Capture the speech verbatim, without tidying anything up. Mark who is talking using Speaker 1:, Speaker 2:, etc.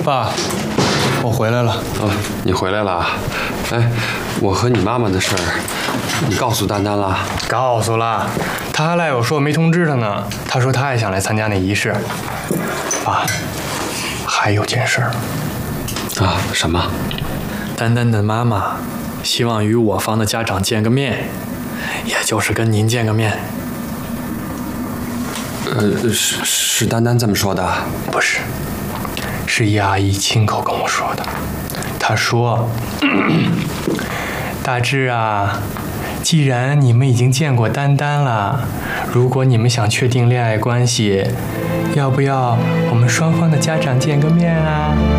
Speaker 1: 爸，我回来了。
Speaker 2: 哦，你回来了。哎，我和你妈妈的事儿，你告诉丹丹了？
Speaker 1: 告诉了，她还赖我说我没通知她呢。她说她也想来参加那仪式。爸，还有件事儿。
Speaker 2: 啊，什么？
Speaker 1: 丹丹的妈妈希望与我方的家长见个面，也就是跟您见个面。
Speaker 2: 呃，是是丹丹这么说的？
Speaker 1: 不是，是叶阿姨亲口跟我说的。她说：“大志啊，既然你们已经见过丹丹了，如果你们想确定恋爱关系，要不要我们双方的家长见个面啊？”